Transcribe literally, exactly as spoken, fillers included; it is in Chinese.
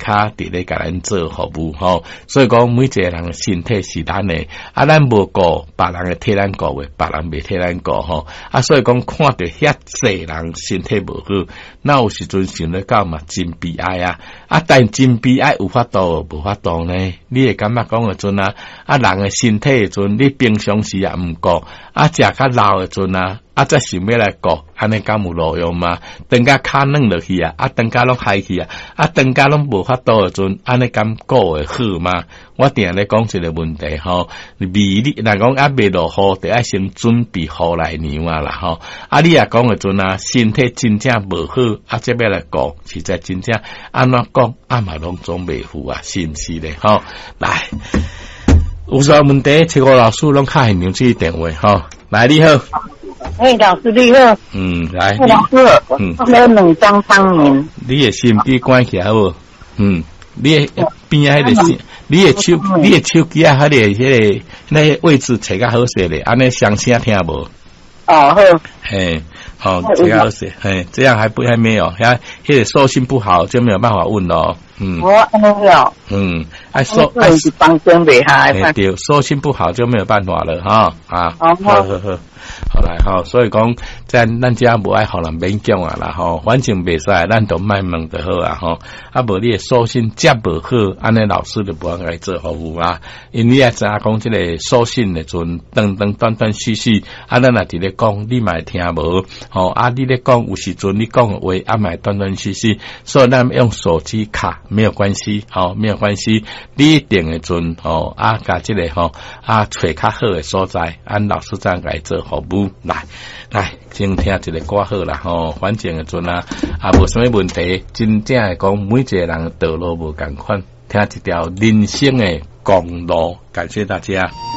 卡伫咧甲咱做服务吼，所以讲每一个人身体是咱的，啊，咱无顾，别人会替咱顾的，别人袂替咱顾吼，啊，所以讲看到遐济人身体无好，那有时阵想咧讲嘛，真悲哀啊！啊，但真悲哀有法度无法度呢？你会感觉讲个阵啊，啊，人的身体的阵，你平常时也毋顾，啊，食较老的阵啊。啊，再想要来顾，安尼敢有路用吗？等甲骹软落去啊，啊，等甲拢害去啊，啊，等甲拢无法度的阵，安尼敢顾会好吗？我定咧讲一个问题吼，味你若讲啊未落雨，得爱先准备雨来娘啊啦吼。啊，你也讲的阵啊，身体真正无好，啊，这要来顾，实在真正安怎讲啊嘛拢总袂赴啊，是毋是咧？吼，来，有啥问题，找个老师拢较现场去电话吼。来，你好。 哎，老师你好。 嗯，来。 老师，嗯，我有两张方面。 你的心机关起来无？嗯，你的边啊迄个，你的手，你的手机啊，迄个迄个那个位置找较好势咧，安尼声声听无？ 哦，好。 嘿，好，找较好势，嘿，这样还不还没有，遐迄个收信不好就没有办法问咯。嗯， 我安尼了。 嗯，啊收啊是房间袂下， 对，收信不好就没有办法了哈啊。好好好。好来吼，所以讲，咱咱家无爱互人勉强啊啦吼，反正袂使，咱都卖问就好啊吼。啊无你的收信接无好，安尼老师就无爱做服务啊。因你也知影讲，即个收信的阵，断断断断续续，啊咱若伫咧讲，你嘛听无吼。啊你咧讲，有时阵你讲的话，啊嘛断断续续，所以咱用手机卡没有关系，吼没有关系。你一定的阵吼，啊甲即个吼啊找较好的所在，按老师这样来做服务。来来，先听一个歌好啦吼，反正个阵啊，啊无什么问题，真正来讲，每一个人道路无共款，听一条人生的公路，感谢大家。